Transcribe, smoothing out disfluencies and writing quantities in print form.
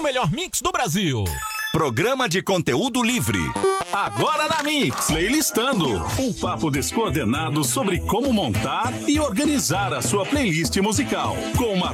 o melhor mix do Brasil. Programa de conteúdo livre. Agora na Mix, playlistando. Um papo descoordenado sobre como montar e organizar a sua playlist musical. Com